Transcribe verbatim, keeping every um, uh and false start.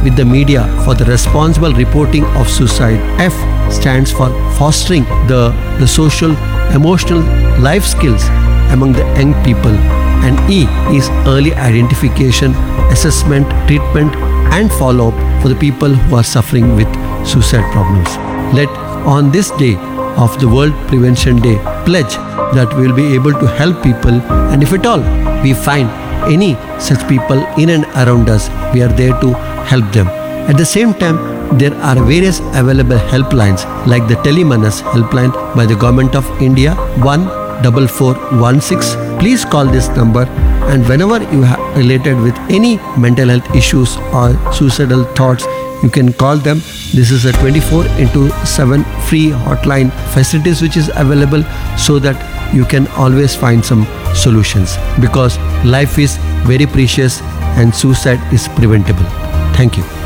with the media for the responsible reporting of suicide. F stands for fostering the, the social, emotional life skills among the young people. And E is early identification, assessment, treatment and follow-up for the people who are suffering with suicide problems. Let on this day of the World Prevention Day pledge that we will be able to help people, and if at all we find any such people in and around us, we are there to help them. At the same time, there are various available helplines like the Telemanas helpline by the Government of India, one four four one six. Please call this number, and whenever you are related with any mental health issues or suicidal thoughts, you can call them. This is a twenty-four into seven free hotline facilities which is available, so that you can always find some solutions, because life is very precious and suicide is preventable. Thank you.